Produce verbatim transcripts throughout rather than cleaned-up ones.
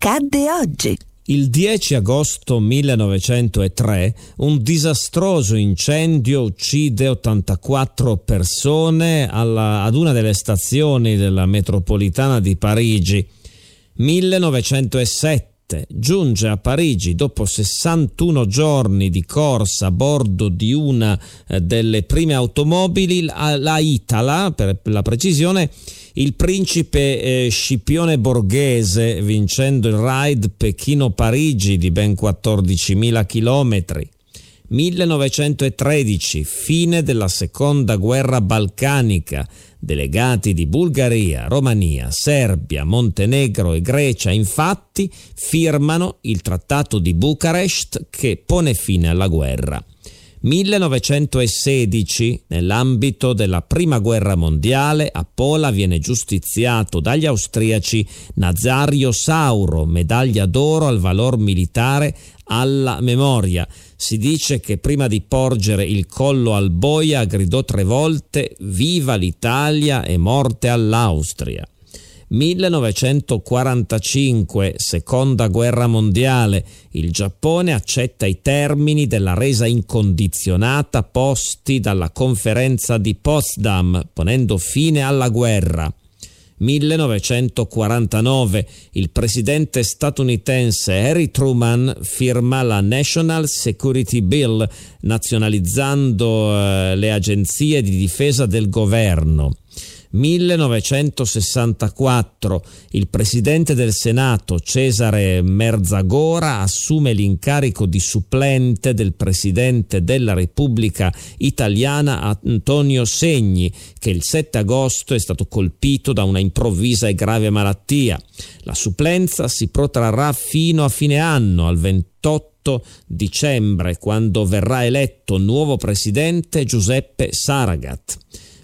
accadde oggi. Il dieci agosto millenovecentotre un disastroso incendio uccide ottantaquattro persone alla, ad una delle stazioni della metropolitana di Parigi. millenovecentosette giunge a Parigi dopo sessantuno giorni di corsa a bordo di una delle prime automobili, la Itala per la precisione, il principe eh, Scipione Borghese, vincendo il ride Pechino-Parigi di ben quattordicimila chilometri. millenovecentotredici, fine della seconda guerra balcanica. Delegati di Bulgaria, Romania, Serbia, Montenegro e Grecia infatti firmano il Trattato di Bucarest che pone fine alla guerra. millenovecentosedici, nell'ambito della Prima Guerra Mondiale, a Pola viene giustiziato dagli austriaci Nazario Sauro, medaglia d'oro al valor militare alla memoria. Si dice che prima di porgere il collo al boia gridò tre volte «Viva l'Italia e morte all'Austria». millenovecentoquarantacinque, seconda guerra mondiale, il Giappone accetta i termini della resa incondizionata posti dalla conferenza di Potsdam, ponendo fine alla guerra. millenovecentoquarantanove, il presidente statunitense Harry Truman firma la National Security Bill, nazionalizzando eh, le agenzie di difesa del governo. millenovecentosessantaquattro, il presidente del Senato Cesare Merzagora assume l'incarico di supplente del presidente della Repubblica Italiana Antonio Segni, che il sette agosto è stato colpito da una improvvisa e grave malattia. La supplenza si protrarrà fino a fine anno, al ventotto dicembre, quando verrà eletto nuovo presidente Giuseppe Saragat.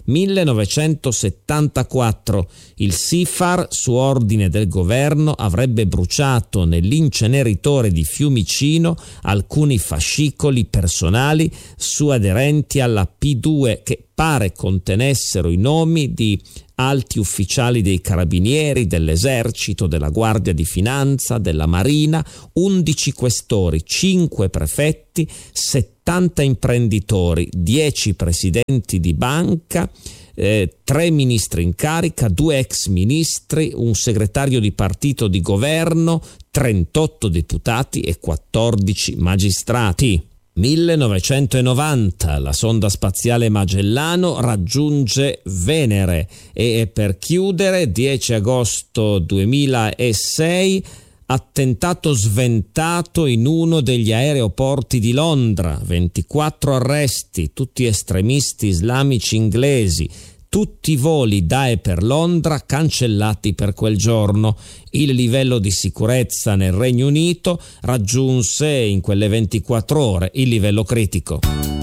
millenovecentosettantaquattro, il SIFAR, su ordine del governo, avrebbe bruciato nell'inceneritore di Fiumicino alcuni fascicoli personali su aderenti alla P due che pare contenessero i nomi di alti ufficiali dei carabinieri, dell'esercito, della guardia di finanza, della marina, undici questori, cinque prefetti, settanta imprenditori, dieci presidenti di banca, eh, tre ministri in carica, due ex ministri, un segretario di partito di governo, trentotto deputati e quattordici magistrati. millenovecentonovanta, la sonda spaziale Magellano raggiunge Venere e per chiudere, dieci agosto duemilasei, attentato sventato in uno degli aeroporti di Londra, ventiquattro arresti, tutti estremisti islamici inglesi. Tutti i voli da e per Londra cancellati per quel giorno. Il livello di sicurezza nel Regno Unito raggiunse in quelle ventiquattro ore il livello critico.